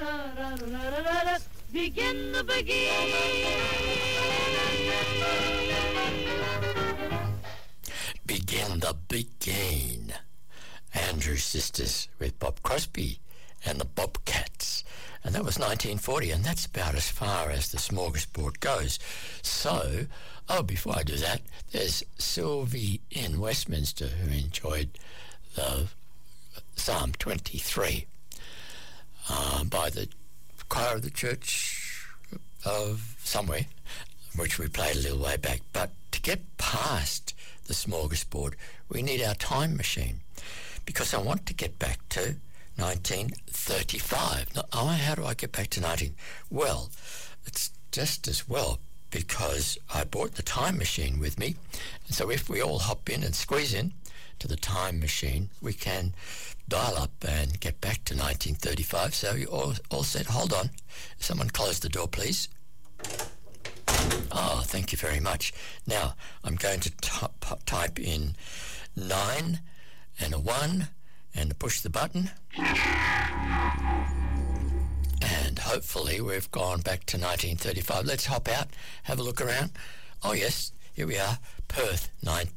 Begin the begin. Begin the begin. Andrews Sisters with Bob Crosby and the Bobcats. And that was 1940, and that's about as far as the smorgasbord goes. So, before I do that, there's Sylvie in Westminster who enjoyed the Psalm 23 by the choir of the church of somewhere, which we played a little way back. But to get past the smorgasbord, we need our time machine, because I want to get back to 1935. Now, how do I get back to 19? Well, it's just as well, because I brought the time machine with me, and so if we all hop in and squeeze in to the time machine, we can dial up and get back to 1935. So you all said, hold on, someone close the door, please. Oh, thank you very much. Now, I'm going to type in 9 and a 1 and push the button. And hopefully we've gone back to 1935. Let's hop out, have a look around. Oh, yes, here we are, Perth,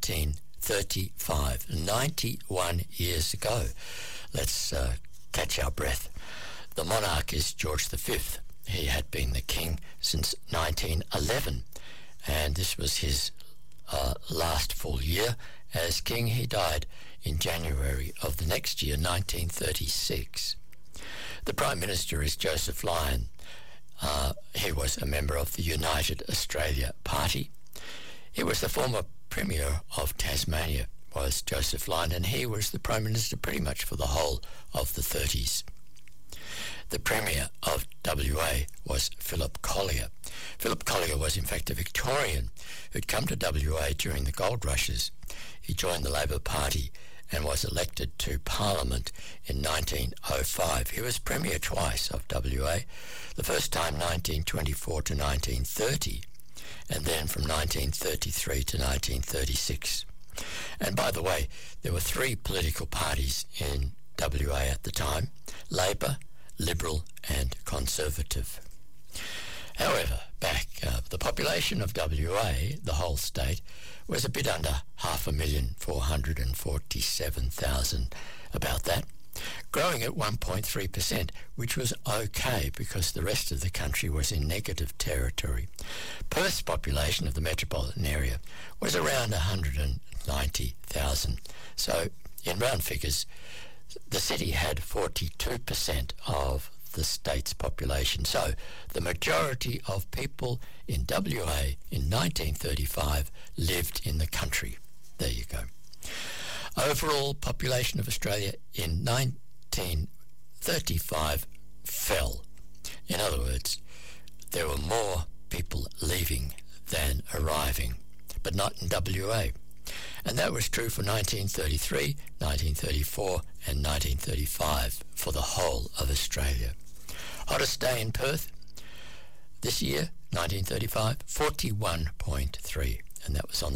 1935, 91 years ago. Let's catch our breath. The monarch is George V. He had been the king since 1911, and this was his last full year as king. He died in January of the next year, 1936. The Prime Minister is Joseph Lyon. He was a member of the United Australia Party. He was the former Premier of Tasmania, was Joseph Lyon, and he was the Prime Minister pretty much for the whole of the 30s. The Premier of WA was Philip Collier. Philip Collier was in fact a Victorian who'd come to WA during the gold rushes. He joined the Labor Party and was elected to Parliament in 1905. He was Premier twice of WA, the first time 1924 to 1930, and then from 1933 to 1936. And by the way, there were three political parties in WA at the time: Labor, Liberal and Conservative. However, the population of WA, the whole state, was a bit under 5,447,000, about that, growing at 1.3%, which was okay because the rest of the country was in negative territory. Perth's population of the metropolitan area was around 190,000. So, in round figures, the city had 42% of the state's population. So the majority of people in WA in 1935 lived in the country. There you go. Overall population of Australia in 1935 fell. In other words, there were more people leaving than arriving, but not in WA. And that was true for 1933, 1934 and 1935 for the whole of Australia. Hottest day in Perth this year, 1935, 41.3, and that was on the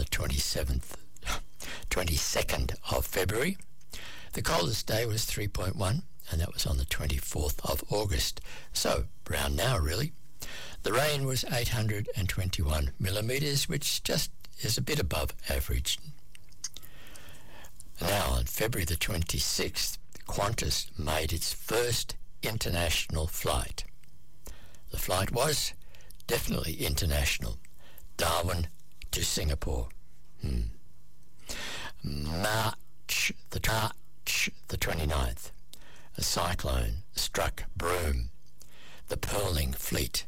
22nd of February. The coldest day was 3.1, and that was on the 24th of August. So, round now really. The rain was 821 millimetres, which just is a bit above average. Now, on February the 26th, Qantas made its first international flight. The flight was definitely international. Darwin to Singapore. March the 29th, a cyclone struck Broome. The Pearling Fleet